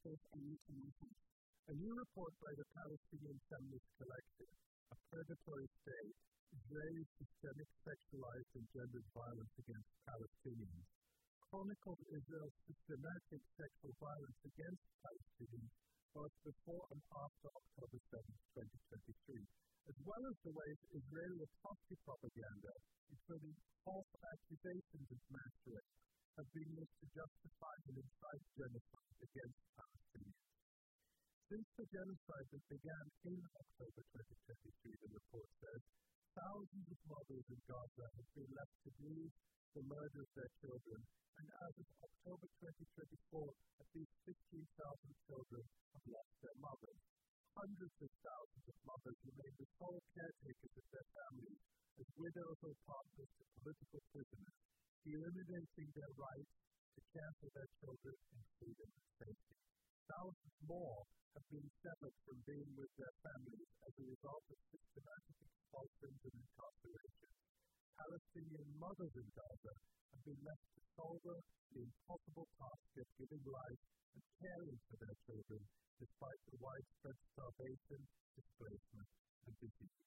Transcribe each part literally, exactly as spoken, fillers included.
Justice and International. A new report by the Palestinian Feminist Collective, A Predatory State, Israeli Systemic Sexualized and Gendered Violence Against Palestinians, chronicled Israel's systematic sexual violence against Palestinians both before and after October seventh, twenty twenty-three, as well as the ways Israeli atrocity propaganda, including false accusations of mass rape, have been used to justify and incite genocide against Palestinians. Since the genocide that began in October twenty twenty-three, the report says, thousands of mothers in Gaza have been left to grieve the murder of their children, and as of October twenty twenty-four, at least fifteen thousand children have lost their mothers. Hundreds of thousands of mothers remain the sole caretakers of their families as widows or partners to political prisoners, eliminating their rights to care for their children in freedom and safety. Thousands more have been severed from being with their families as a result of systematic expulsions and incarceration. Palestinian mothers in Gaza have been left to shoulder the impossible task of giving life and caring for their children despite the widespread starvation, displacement, and disease.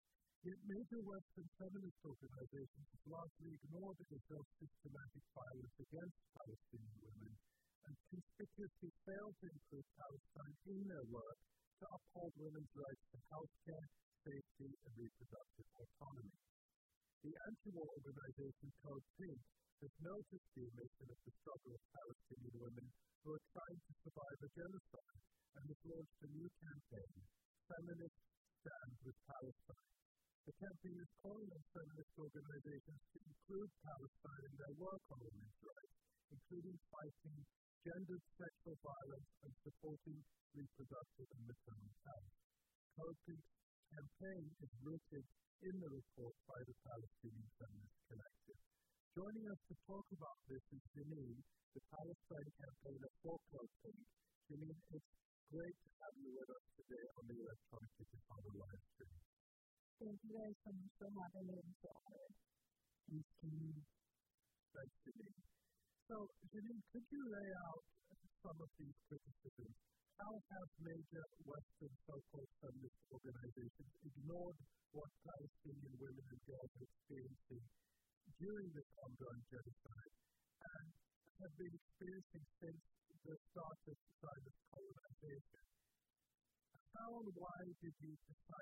Yet major Western feminist organizations have largely ignored Israel's systematic violence against Palestinian women and conspicuously failed to include Palestine in their work to uphold women's rights to health care, safety, and reproductive autonomy. The anti-war organization Code Pink has noticed the omission of the struggle of Palestinian women who are trying to survive a genocide and has launched a new campaign, Feminists Stand with Palestine. The campaign is calling on feminist organizations to include Palestine in their work on women's rights, including fighting gendered sexual violence and supporting reproductive and maternal health. Code Pink's campaign is rooted in the report by the Palestinian Feminist Collective. Joining us to talk about this is Janine, the Palestine campaigner for Code Pink. Janine, it's great to have you with us today on the Electronic Intifada live stream. Thank you guys so much for having me. I'm so honored. Thanks, Janine. Thanks, Janine. So, Janine, could you lay out some of these criticisms? How have major Western so-called feminist organizations ignored what Palestinian women and girls are experiencing during this ongoing genocide and have been experiencing since the start of Zionist colonization? How and why did you decide